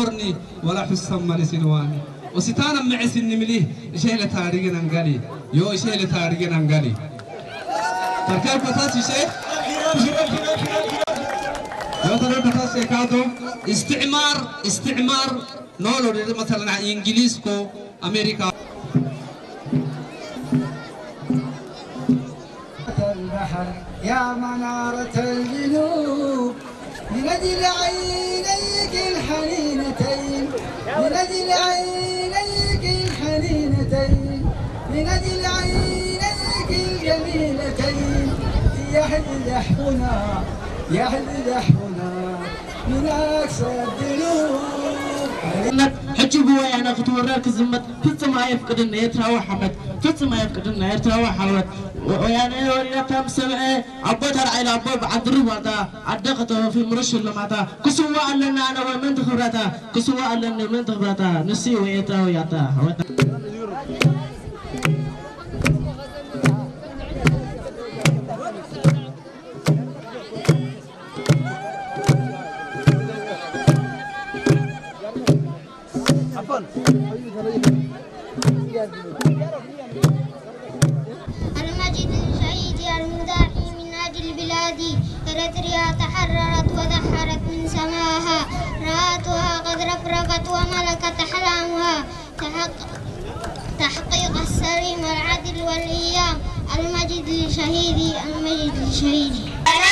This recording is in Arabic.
كورني ولا حسن مالي سنواني وستانا معس النمليه شيء لتاريخنا نقالي يو شيء لتاريخنا نقالي تركب بتاسي شيء يو تركب بتاسي كادو استعمار نولو مثلا إنجليز كو أمريكا البحر يا منارة الجنوب لنجل عينيك الحنينتين لنجل عينيك الحنينتين لنجل عينيك الجميلتين يحلحنا من أقصى الجنوب حجبوا أنا فتورك زمت فتح ما يفقدنا يتراوح حمد فتح ما يفقدنا يتراوح حمد ويعني يا كم سمعة عبود هالعيلة عبود عبد الرباطة عدقته في مرش اللي معته كسوة لنا أنا ومن تخبرته كسوة لنا من تخبرته نسي ويتا وياتا المجد الشهيد المداحي من أجل بلادي إريتريا تحررت وذحرت من سماها رأتها قد رفرفت وملكت أحلامها تحقيق السليم والعدل والإيام المجد لشهيدي